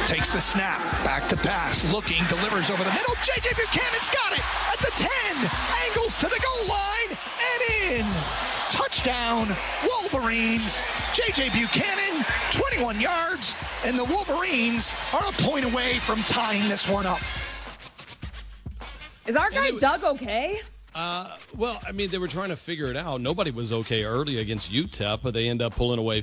Takes the snap, back to pass, looking, delivers over the middle. J.J. Buchanan's got it at the 10, angles to the goal line, and in. Touchdown, Wolverines. J.J. Buchanan, 21 yards, and the Wolverines are a point away from tying this one up. Is our guy Doug okay? Well, I mean, they were trying to figure it out. Nobody was okay early against UTEP, but they end up pulling away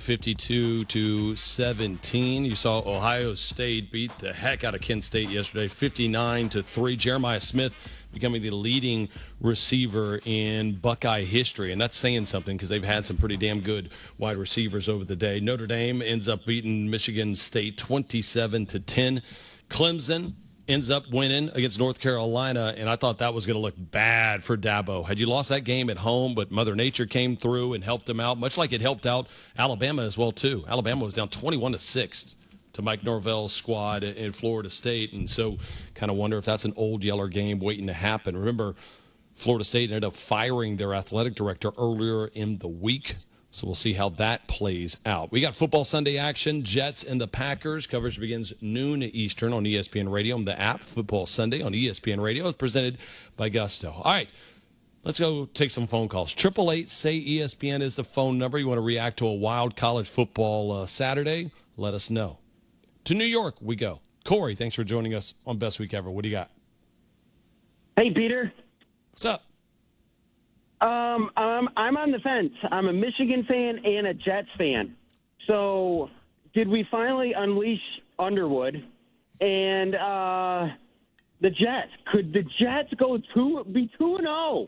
52-17. You saw Ohio State beat the heck out of Kent State yesterday, 59-3. Jeremiah Smith becoming the leading receiver in Buckeye history, and that's saying something because they've had some pretty damn good wide receivers over the day. Notre Dame ends up beating Michigan State 27-10. Clemson ends up winning against North Carolina, and I thought that was going to look bad for Dabo. Had you lost that game at home, but Mother Nature came through and helped them out, much like it helped out Alabama as well, too. Alabama was down 21-6 to Mike Norvell's squad in Florida State, and so kind of wonder if that's an old Yeller game waiting to happen. Remember, Florida State ended up firing their athletic director earlier in the week. So we'll see how that plays out. We got football Sunday action, Jets and the Packers. Coverage begins noon Eastern on ESPN Radio and the app. Football Sunday on ESPN Radio is presented by Gusto. All right, let's go take some phone calls. 888-SAY-ESPN is the phone number. You want to react to a wild college football Saturday? Let us know. To New York we go. Corey, thanks for joining us on Best Week Ever. What do you got? Hey, Peter. What's up? I'm on the fence. I'm a Michigan fan and a Jets fan. So, did we finally unleash Underwood and the Jets? Could the Jets be 2-0?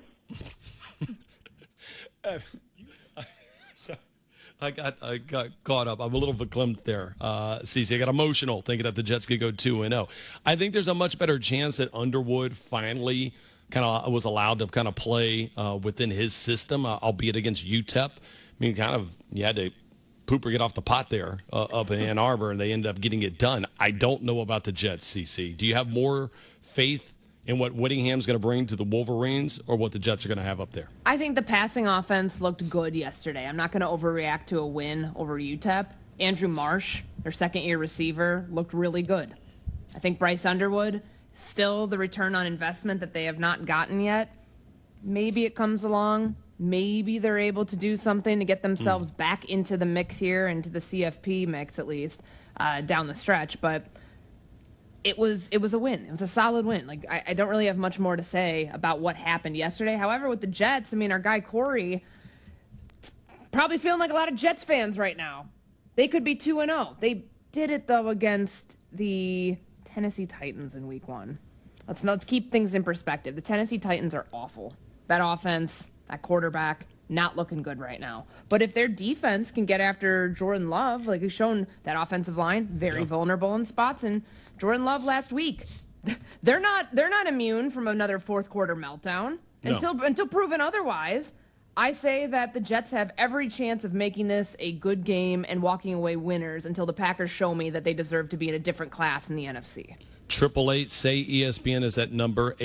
I got caught up. I'm a little verklempt there, CC. I got emotional thinking that the Jets could go 2-0. I think there's a much better chance that Underwood finally kind of was allowed to kind of play within his system, albeit against UTEP. I mean, you had to poop or get off the pot there up in Ann Arbor, and they ended up getting it done. I don't know about the Jets, CC. Do you have more faith in what Whittingham's going to bring to the Wolverines or what the Jets are going to have up there? I think the passing offense looked good yesterday. I'm not going to overreact to a win over UTEP. Andrew Marsh, their second-year receiver, looked really good. I think Bryce Underwood, still the return on investment that they have not gotten yet. Maybe it comes along. Maybe they're able to do something to get themselves back into the mix here, into the CFP mix at least, down the stretch. But it was a win. It was a solid win. Like I don't really have much more to say about what happened yesterday. However, with the Jets, I mean, our guy Corey probably feeling like a lot of Jets fans right now. They could be 2-0. They did it though against the Tennessee Titans in week 1. Let's keep things in perspective. The Tennessee Titans are awful. That offense, that quarterback, not looking good right now. But if their defense can get after Jordan Love, like we've shown, that offensive line very vulnerable in spots, and Jordan Love last week, they're not immune from another fourth quarter meltdown until proven otherwise. I say that the Jets have every chance of making this a good game and walking away winners until the Packers show me that they deserve to be in a different class in the NFC. 888-SAY-ESPN is that number,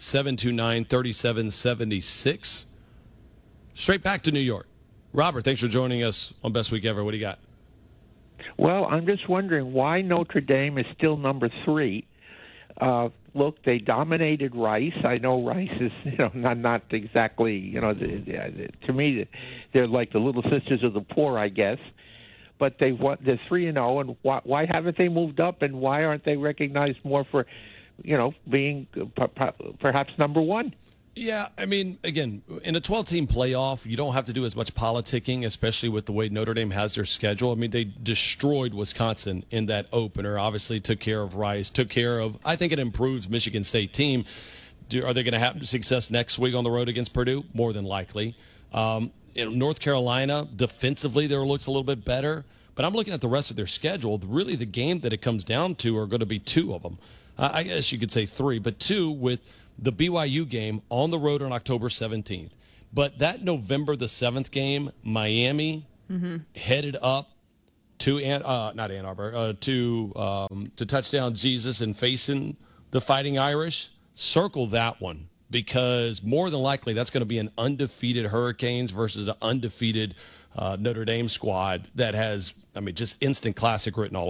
888-729-3776. Straight back to New York. Robert, thanks for joining us on Best Week Ever. What do you got? Well, I'm just wondering why Notre Dame is still number 3. Look, they dominated Rice. I know Rice is, not exactly, to me, they're like the little sisters of the poor, I guess. But they're 3-0, and why haven't they moved up, and why aren't they recognized more for, being perhaps number 1? Yeah, I mean, again, in a 12-team playoff, you don't have to do as much politicking, especially with the way Notre Dame has their schedule. I mean, they destroyed Wisconsin in that opener, obviously took care of Rice, I think it improves Michigan State team. Are they going to have success next week on the road against Purdue? More than likely. North Carolina, defensively, there looks a little bit better. But I'm looking at the rest of their schedule. Really, the game that it comes down to are going to be 2 of them. I guess you could say 3, but 2 with the BYU game on the road on October 17th. But that November the 7th game, Miami headed up to not Ann Arbor, to touchdown Jesus and facing the Fighting Irish. Circle that one, because more than likely that's going to be an undefeated Hurricanes versus an undefeated Notre Dame squad that has, just instant classic written all over it.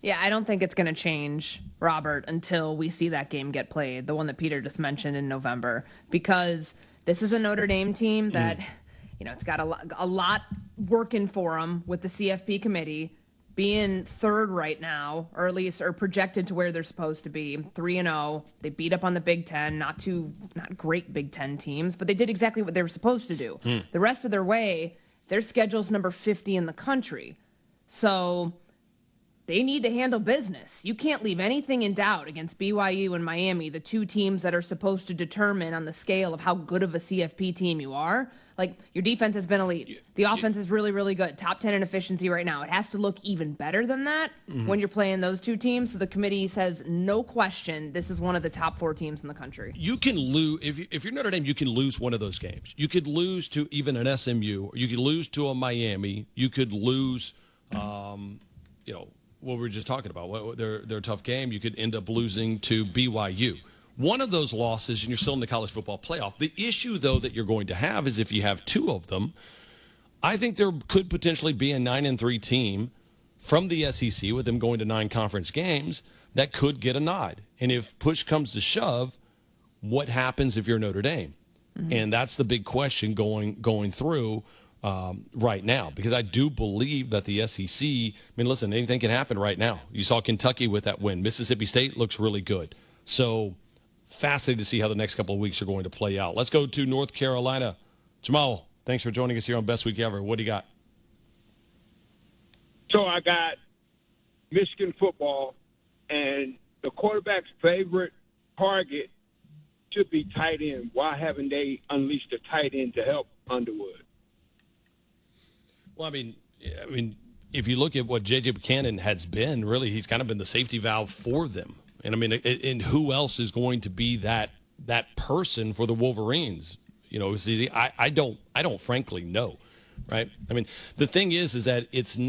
Yeah, I don't think it's going to change, Robert, until we see that game get played, the one that Peter just mentioned in November, because this is a Notre Dame team that, it's got a lot working for them with the CFP committee, being third right now, or at least are projected to where they're supposed to be, 3-0. They beat up on the Big Ten, not great Big Ten teams, but they did exactly what they were supposed to do. The rest of their way, their schedule's number 50 in the country. So they need to handle business. You can't leave anything in doubt against BYU and Miami, the two teams that are supposed to determine on the scale of how good of a CFP team you are. Like, your defense has been elite. The offense is really, really good. Top 10 in efficiency right now. It has to look even better than that when you're playing those two teams. So the committee says, no question, this is one of the top 4 teams in the country. You can lose, if you're Notre Dame, you can lose one of those games. You could lose to even an SMU, or you could lose to a Miami. You could lose, what we were just talking about. They're a tough game. You could end up losing to BYU. One of those losses, and you're still in the college football playoff. The issue, though, that you're going to have is if you have 2 of them, I think there could potentially be a 9-3 team from the SEC with them going to 9 conference games that could get a nod. And if push comes to shove, what happens if you're Notre Dame? And that's the big question going through right now, because I do believe that the SEC, listen, anything can happen right now. You saw Kentucky with that win. Mississippi State looks really good. So fascinated to see how the next couple of weeks are going to play out. Let's go to North Carolina. Jamal, thanks for joining us here on Best Week Ever. What do you got? So I got Michigan football, and the quarterback's favorite target should be tight end. Why haven't they unleashed a tight end to help Underwood? Well, I mean, if you look at what J.J. Buchanan has been, really, he's kind of been the safety valve for them. And and who else is going to be that person for the Wolverines? I don't frankly know, right? The thing is that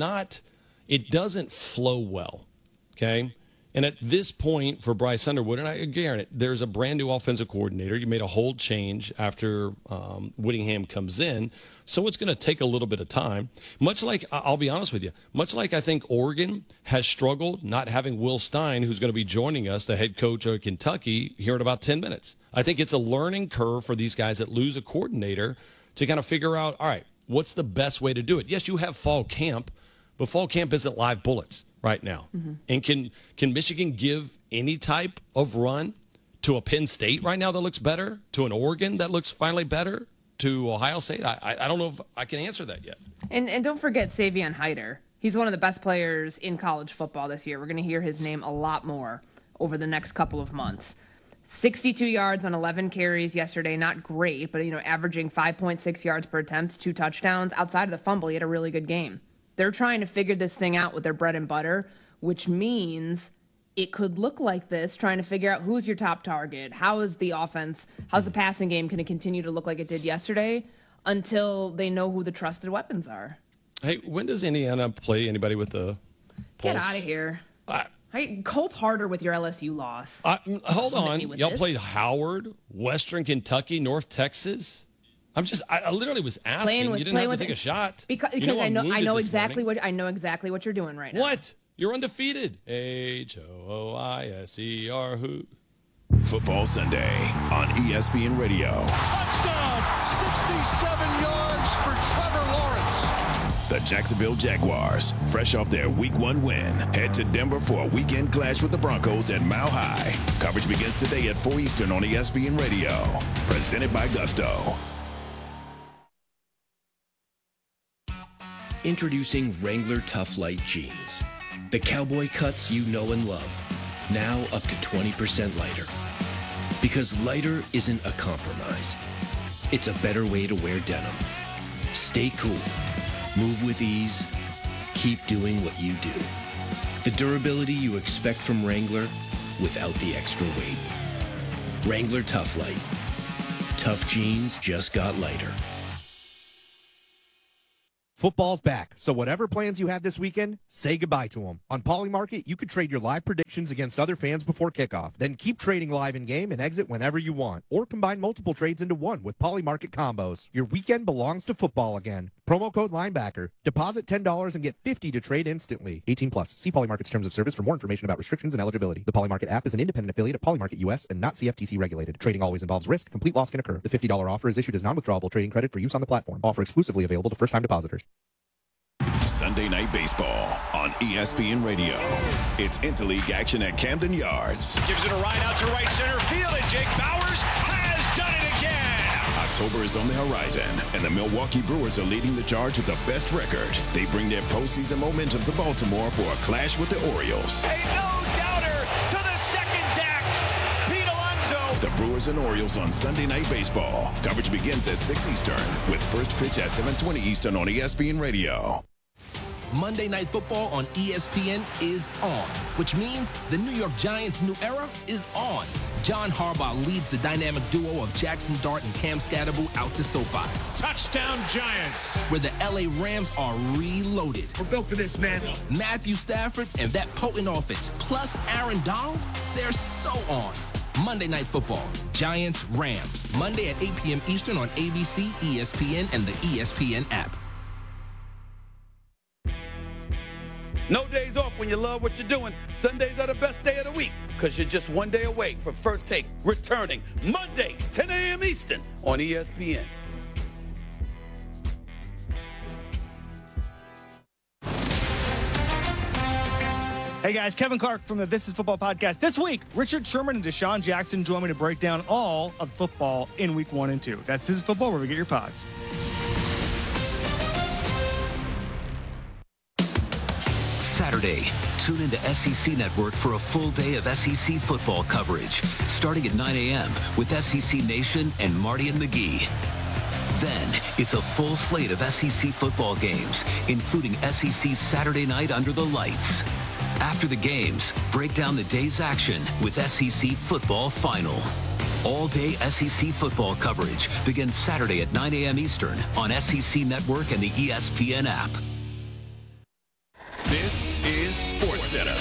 it doesn't flow well, okay? And at this point for Bryce Underwood, and I guarantee there's a brand new offensive coordinator. You made a whole change after Whittingham comes in. So it's going to take a little bit of time. Much like, I'll be honest with you, much like I think Oregon has struggled not having Will Stein, who's going to be joining us, the head coach of Kentucky, here in about 10 minutes. I think it's a learning curve for these guys that lose a coordinator to kind of figure out, all right, what's the best way to do it? Yes, you have fall camp, but fall camp isn't live bullets right now. And can Michigan give any type of run to a Penn State right now that looks better, to an Oregon that looks finally better, to Ohio State? I don't know if I can answer that yet. And don't forget Savion Hyder. He's one of the best players in college football this year. We're going to hear his name a lot more over the next couple of months. 62 yards on 11 carries yesterday. Not great, but averaging 5.6 yards per attempt, 2 touchdowns. Outside of the fumble, he had a really good game. They're trying to figure this thing out with their bread and butter, which means it could look like this, trying to figure out who's your top target, how is the offense, how's the passing game going to continue to look like it did yesterday, until they know who the trusted weapons are. Hey, when does Indiana play anybody with the Get out of here. Cope harder with your LSU loss. Hold on. Y'all played Howard, Western Kentucky, North Texas? I literally was asking. You didn't have to take a shot. Because I know exactly what you're doing right now. What? You're undefeated. HOOISER. Who? Football Sunday on ESPN Radio. Touchdown! 67 yards for Trevor Lawrence. The Jacksonville Jaguars, fresh off their Week 1 win, head to Denver for a weekend clash with the Broncos at Mile High. Coverage begins today at 4 Eastern on ESPN Radio. Presented by Gusto. Introducing Wrangler Tough Light Jeans. The cowboy cuts you know and love. Now up to 20% lighter. Because lighter isn't a compromise. It's a better way to wear denim. Stay cool. Move with ease. Keep doing what you do. The durability you expect from Wrangler without the extra weight. Wrangler Tough Light. Tough jeans just got lighter. Football's back, so whatever plans you had this weekend, say goodbye to them. On Polymarket, you could trade your live predictions against other fans before kickoff. Then keep trading live in-game and exit whenever you want. Or combine multiple trades into one with Polymarket combos. Your weekend belongs to football again. Promo code linebacker. Deposit $10 and get $50 to trade instantly. 18 plus. See Polymarket's terms of service for more information about restrictions and eligibility. The Polymarket app is an independent affiliate of Polymarket US and not CFTC regulated. Trading always involves risk. Complete loss can occur. The $50 offer is issued as non-withdrawable trading credit for use on the platform. Offer exclusively available to first-time depositors. Sunday Night Baseball on ESPN Radio. It's interleague action at Camden Yards. Gives it a ride out to right center field, and Jake Bauers has done it again. October is on the horizon, and the Milwaukee Brewers are leading the charge with the best record. They bring their postseason momentum to Baltimore for a clash with the Orioles. A no-doubter to the second deck. Pete Alonso. The Brewers and Orioles on Sunday Night Baseball. Coverage begins at 6 Eastern, with first pitch at 7:20 Eastern on ESPN Radio. Monday Night Football on ESPN is on, which means the New York Giants' new era is on. John Harbaugh leads the dynamic duo of Jackson Dart and Cam Scatterbo out to SoFi. Touchdown Giants. Where the LA Rams are reloaded. We're built for this, man. Matthew Stafford and that potent offense, plus Aaron Donald, they're so on. Monday Night Football, Giants, Rams. Monday at 8 p.m. Eastern on ABC, ESPN, and the ESPN app. No days off when you love what you're doing. Sundays are the best day of the week because you're just one day away from First Take returning Monday, 10 a.m. Eastern on ESPN. Hey guys, Kevin Clark from the This Is Football podcast. This week, Richard Sherman and Deshaun Jackson join me to break down all of football in week 1 and 2. That's This Is Football, where we get your pods. Saturday, tune into SEC Network for a full day of SEC football coverage, starting at 9 a.m. with SEC Nation and Marty and McGee. Then, it's a full slate of SEC football games, including SEC Saturday Night Under the Lights. After the games, break down the day's action with SEC Football Final. All-day SEC football coverage begins Saturday at 9 a.m. Eastern on SEC Network and the ESPN app. This is SportsCenter.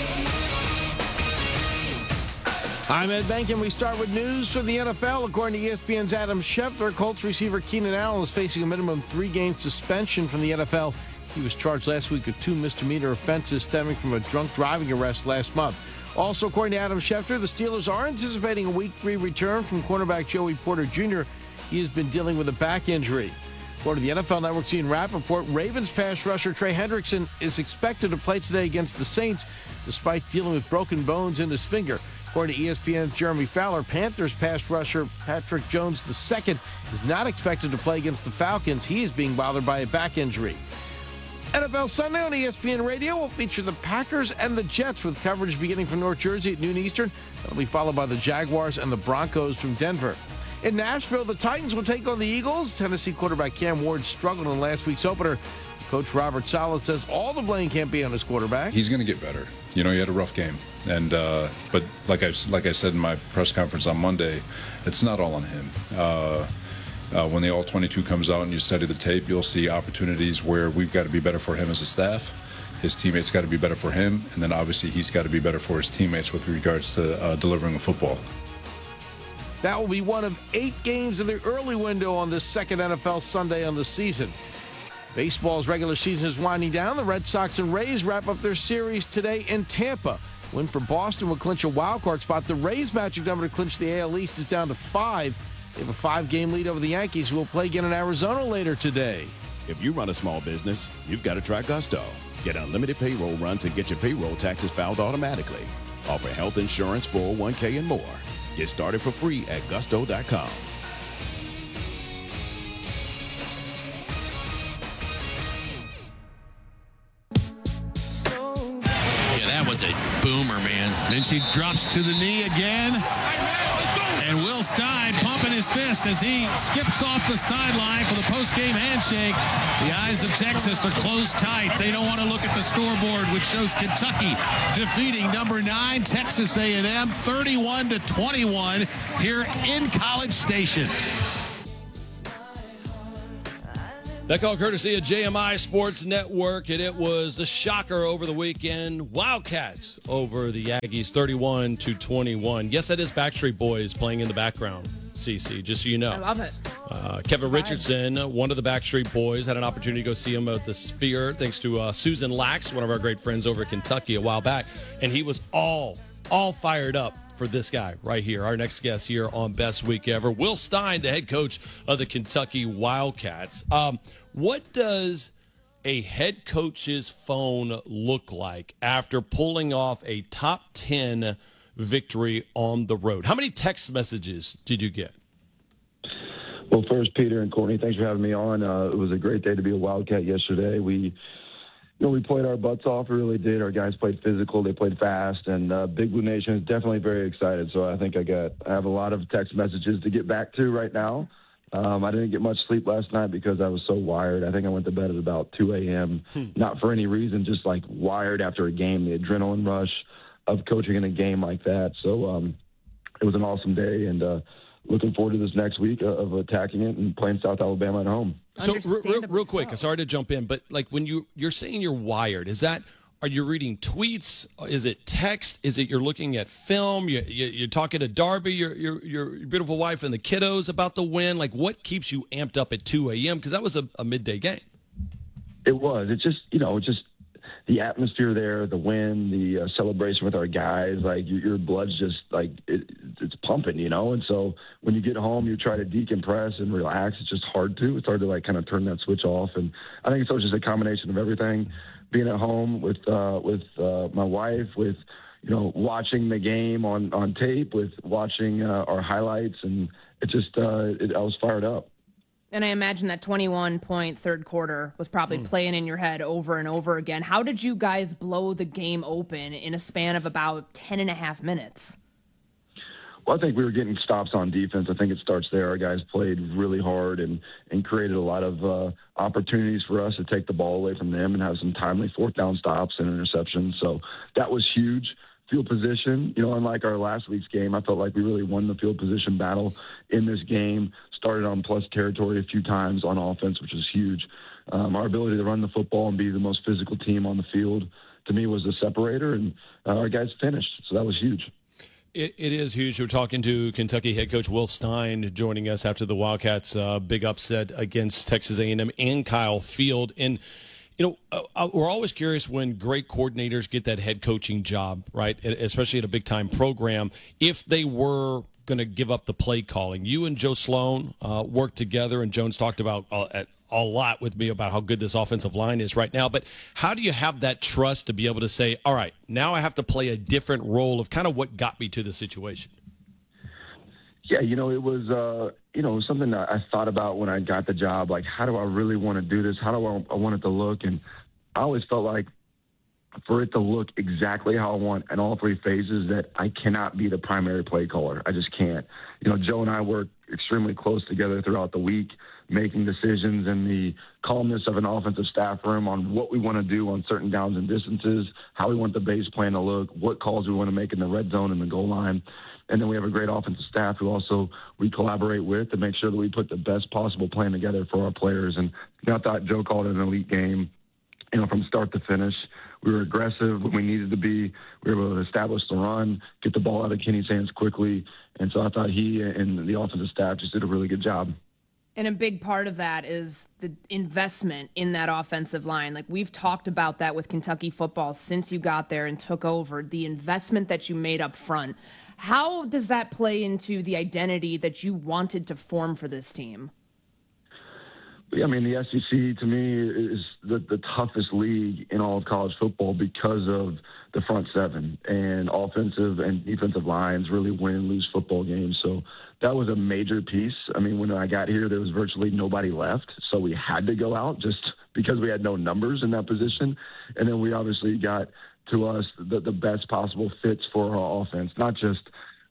I'm Ed Bankin. We start with news from the NFL. According to ESPN's Adam Schefter, Colts receiver Keenan Allen is facing a minimum 3-game suspension from the NFL. He was charged last week with 2 misdemeanor offenses stemming from a drunk driving arrest last month. Also, according to Adam Schefter, the Steelers are anticipating a Week 3 return from cornerback Joey Porter Jr. He has been dealing with a back injury. According to the NFL Network's Ian Rappaport, Ravens pass rusher Trey Hendrickson is expected to play today against the Saints, despite dealing with broken bones in his finger. According to ESPN's Jeremy Fowler, Panthers pass rusher Patrick Jones II is not expected to play against the Falcons. He is being bothered by a back injury. NFL Sunday on ESPN Radio will feature the Packers and the Jets with coverage beginning from North Jersey at noon Eastern. That'll be followed by the Jaguars and the Broncos from Denver. In Nashville, the Titans will take on the Eagles. Tennessee quarterback Cam Ward struggled in last week's opener. Coach Robert Saleh says all the blame can't be on his quarterback. He's going to get better. You know, he had a rough game, and but like I said in my press conference on Monday, it's not all on him. When the All-22 comes out and you study the tape, you'll see opportunities where we've got to be better for him as a staff. His teammates got to be better for him, and then obviously he's got to be better for his teammates with regards to delivering a football. That will be one of 8 games in the early window on this second NFL Sunday on the season. Baseball's regular season is winding down. The Red Sox and Rays wrap up their series today in Tampa. Win for Boston will clinch a wild card spot. The Rays' magic number to clinch the AL East is down to 5. They have a 5-game lead over the Yankees, who will play again in Arizona later today. If you run a small business, you've got to try Gusto. Get unlimited payroll runs and get your payroll taxes filed automatically. Offer health insurance, 401k, and more. Get started for free at gusto.com. Yeah, that was a boomer, man. Then she drops to the knee again. And Will Stein pumping his fist as he skips off the sideline for the post-game handshake. The eyes of Texas are closed tight. They don't want to look at the scoreboard, which shows Kentucky defeating number 9 Texas A&M 31-21 here in College Station. That call courtesy of JMI Sports Network, and it was the shocker over the weekend. Wildcats over the Aggies 31-21. Yes, that is Backstreet Boys playing in the background, CC, just so you know. I love it. Kevin Richardson, one of the Backstreet Boys, had an opportunity to go see him at the Sphere thanks to Susan Lax, one of our great friends over at Kentucky a while back, and he was all fired up for this guy right here, our next guest here on Best Week Ever. Will Stein, the head coach of the Kentucky Wildcats. What does a head coach's phone look like after pulling off a top 10 victory on the road? How many text messages did you get? Well, first, Peter and Courtney, thanks for having me on. It was a great day to be a Wildcat yesterday. We played our butts off. We really did. Our guys played physical. They played fast. And Big Blue Nation is definitely very excited. So I think I have a lot of text messages to get back to right now. I didn't get much sleep last night because I was so wired. I think I went to bed at about 2 a.m., not for any reason, just like wired after a game, the adrenaline rush of coaching in a game like that. So it was an awesome day, and looking forward to this next week of attacking it and playing South Alabama at home. So real quick, sorry to jump in, but like when you're saying you're wired, are you reading tweets? Is it text? Is it you're looking at film? You're talking to Darby, your beautiful wife, and the kiddos about the win? Like, what keeps you amped up at 2 a.m.? Because that was a midday game. It was. It's just, just the atmosphere there, the win, the celebration with our guys. Like, your blood's just, like, it's pumping, And so when you get home, you try to decompress and relax. It's just hard to. It's hard to, like, kind of turn that switch off. And I think it's just a combination of everything. Being at home with my wife, with watching the game on tape, with watching our highlights, and it just I was fired up. And I imagine that 21-point third quarter was probably playing in your head over and over again. How did you guys blow the game open in a span of about 10 and a half minutes? Well, I think we were getting stops on defense. I think it starts there. Our guys played really hard and created a lot of opportunities for us to take the ball away from them and have some timely fourth down stops and interceptions. So that was huge. Field position, unlike our last week's game, I felt like we really won the field position battle in this game. Started on plus territory a few times on offense, which was huge. Our ability to run the football and be the most physical team on the field, to me, was the separator, and our guys finished. So that was huge. It is huge. We're talking to Kentucky head coach Will Stein joining us after the Wildcats' big upset against Texas A&M and Kyle Field. And, we're always curious when great coordinators get that head coaching job, right, especially at a big-time program, if they were going to give up the play calling. You and Joe Sloan worked together, and Jones talked about a lot with me about how good this offensive line is right now. But how do you have that trust to be able to say, all right, now I have to play a different role of kind of what got me to the situation? Yeah, it was something that I thought about when I got the job. Like, how do I really want to do this? How do I want it to look? And I always felt like for it to look exactly how I want in all three phases, that I cannot be the primary play caller. I just can't. Joe and I work extremely close together throughout the week, making decisions in the calmness of an offensive staff room on what we want to do on certain downs and distances, how we want the base plan to look, what calls we want to make in the red zone and the goal line. And then we have a great offensive staff who also we collaborate with to make sure that we put the best possible plan together for our players. And I thought Joe called it an elite game, from start to finish. We were aggressive when we needed to be. We were able to establish the run, get the ball out of Kenny's hands quickly. And so I thought he and the offensive staff just did a really good job. And a big part of that is the investment in that offensive line. Like, we've talked about that with Kentucky football since you got there and took over, the investment that you made up front. How does that play into the identity that you wanted to form for this team? Yeah, the SEC, to me, is the toughest league in all of college football because of the front seven, and offensive and defensive lines really win and lose football games. So that was a major piece. When I got here, there was virtually nobody left, so we had to go out just because we had no numbers in that position. And then we obviously got to us the best possible fits for our offense, not just,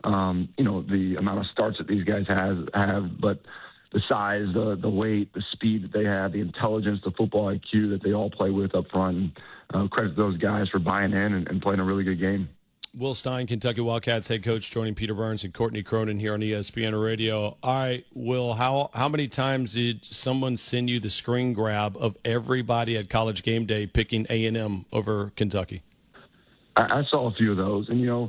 the amount of starts that these guys have, but the size, the weight, the speed that they have, the intelligence, the football IQ that they all play with up front. Credit to those guys for buying in and playing a really good game. Will Stein, Kentucky Wildcats head coach, joining Peter Burns and Courtney Cronin here on ESPN Radio. All right, Will, how many times did someone send you the screen grab of everybody at College Game Day picking A&M over Kentucky? I saw a few of those, and